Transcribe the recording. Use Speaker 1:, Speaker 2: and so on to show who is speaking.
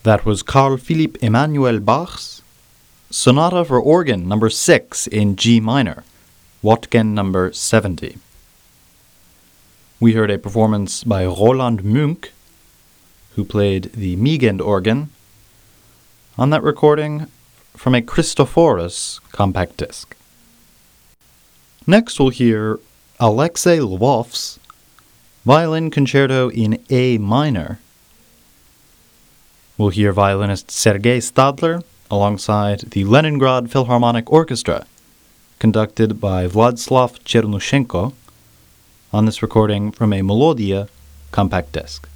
Speaker 1: That was Carl Philipp Emanuel Bach's Sonata for Organ number 6 in G minor, Wotgen number 70. We heard a performance by Roland Munk, who played the Migend organ, on that recording from a Christophorus compact disc. Next we'll hear Alexei Lvov's Violin Concerto in A minor. We'll hear violinist Sergei Stadler alongside the Leningrad Philharmonic Orchestra, conducted by Vladislav Chernushenko, on this recording from a Melodia compact disc.